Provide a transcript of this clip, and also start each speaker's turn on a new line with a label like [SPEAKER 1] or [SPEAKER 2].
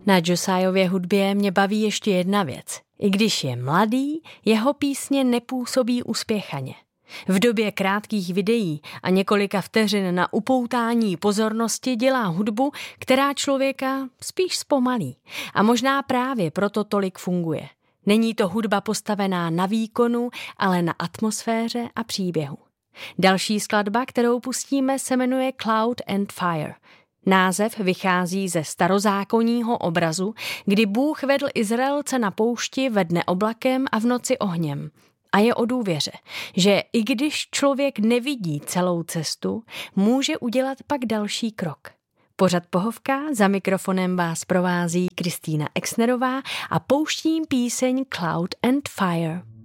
[SPEAKER 1] Na Josiahové hudbě mě baví ještě jedna věc. I když je mladý, jeho písně nepůsobí uspěchaně. V době krátkých videí a několika vteřin na upoutání pozornosti dělá hudbu, která člověka spíš zpomalí. A možná právě proto tolik funguje. Není to hudba postavená na výkonu, ale na atmosféře a příběhu. Další skladba, kterou pustíme, se jmenuje Cloud and Fire. Název vychází ze starozákonního obrazu, kdy Bůh vedl Izraelce na poušti ve dne oblakem a v noci ohněm. A je o důvěře, že i když člověk nevidí celou cestu, může udělat pak další krok. Pořad Pohovka, za mikrofonem vás provází Kristýna Exnerová a pouštím píseň Cloud and Fire.